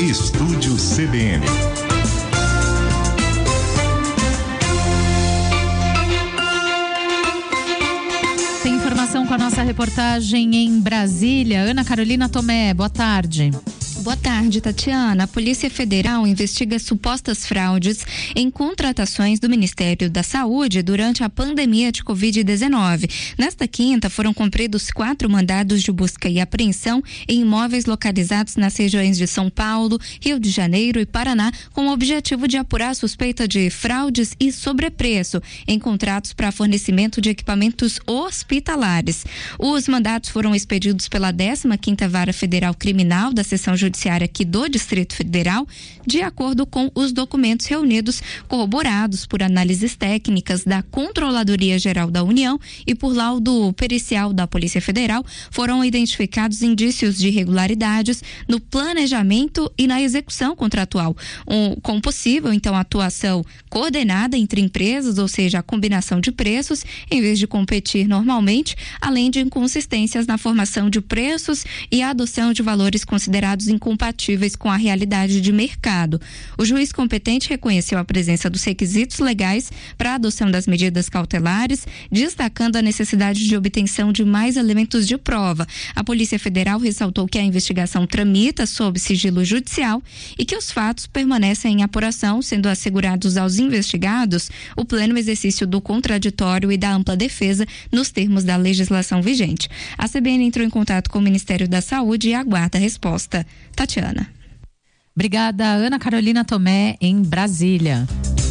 Estúdio CBN. Tem informação com a nossa reportagem em Brasília. Ana Carolina Tomé, boa tarde. Boa tarde, Tatiana. A Polícia Federal investiga supostas fraudes em contratações do Ministério da Saúde durante a pandemia de Covid-19. Nesta quinta, foram cumpridos 4 mandados de busca e apreensão em imóveis localizados nas regiões de São Paulo, Rio de Janeiro e Paraná, com o objetivo de apurar a suspeita de fraudes e sobrepreço em contratos para fornecimento de equipamentos hospitalares. Os mandados foram expedidos pela 15ª Vara Federal Criminal da Seção Judiciária aqui do Distrito Federal, de acordo com os documentos reunidos, corroborados por análises técnicas da Controladoria Geral da União e por laudo pericial da Polícia Federal, foram identificados indícios de irregularidades no planejamento e na execução contratual, com possível, então, atuação coordenada entre empresas, ou seja, a combinação de preços, em vez de competir normalmente, além de inconsistências na formação de preços e a adoção de valores considerados incompatíveis com a realidade de mercado. O juiz competente reconheceu a presença dos requisitos legais para a adoção das medidas cautelares, destacando a necessidade de obtenção de mais elementos de prova. A Polícia Federal ressaltou que a investigação tramita sob sigilo judicial e que os fatos permanecem em apuração, sendo assegurados aos investigados o pleno exercício do contraditório e da ampla defesa nos termos da legislação vigente. A CBN entrou em contato com o Ministério da Saúde e aguarda a resposta. Tatiana. Obrigada, Ana Carolina Tomé, em Brasília.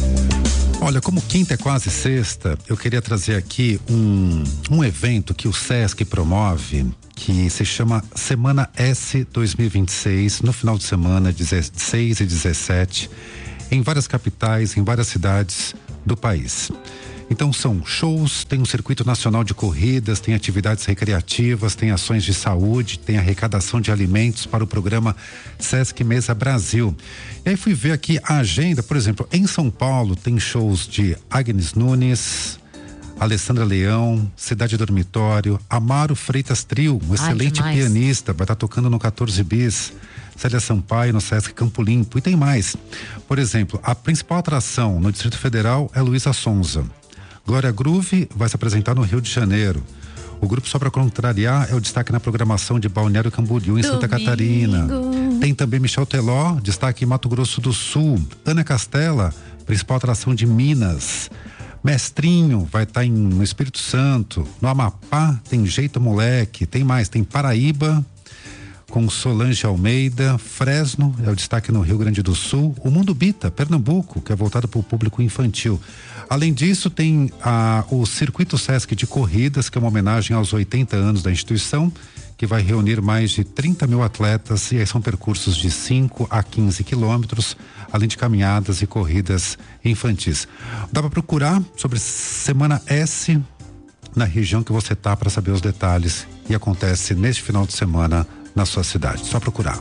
Olha, como quinta é quase sexta, eu queria trazer aqui um evento que o SESC promove, que se chama Semana S 2026, no final de semana, 16 e 17, em várias capitais, em várias cidades do país. Então são shows, tem um circuito nacional de corridas, tem atividades recreativas, tem ações de saúde, tem arrecadação de alimentos para o programa Sesc Mesa Brasil. E aí fui ver aqui a agenda, por exemplo, em São Paulo tem shows de Agnes Nunes, Alessandra Leão, Cidade Dormitório, Amaro Freitas Trio, um excelente pianista, vai estar tocando no 14 Bis. Célia Sampaio no Sesc Campo Limpo, e tem mais. Por exemplo, a principal atração no Distrito Federal é Luísa Sonza. Glória Groove vai se apresentar no Rio de Janeiro. O grupo Só Pra Contrariar é o destaque na programação de Balneário Camboriú, em Santa Catarina. Tem também Michel Teló, destaque em Mato Grosso do Sul. Ana Castela, principal atração de Minas. Mestrinho vai estar no Espírito Santo. No Amapá tem Jeito Moleque. Tem mais, tem Paraíba com Solange Almeida. Fresno é o destaque no Rio Grande do Sul. O Mundo Bita, Pernambuco, que é voltado para o público infantil. Além disso, tem o Circuito Sesc de Corridas, que é uma homenagem aos 80 anos da instituição, que vai reunir mais de 30 mil atletas, e aí são percursos de 5 a 15 quilômetros, além de caminhadas e corridas infantis. Dá para procurar sobre Semana S na região que você está para saber os detalhes, e acontece neste final de semana na sua cidade. Só procurar.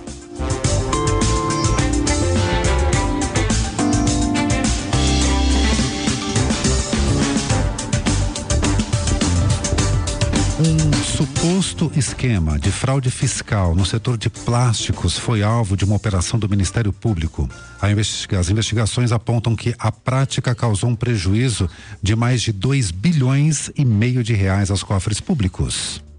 Um suposto esquema de fraude fiscal no setor de plásticos foi alvo de uma operação do Ministério Público. As investigações apontam que a prática causou um prejuízo de mais de 2,5 bilhões de reais aos cofres públicos.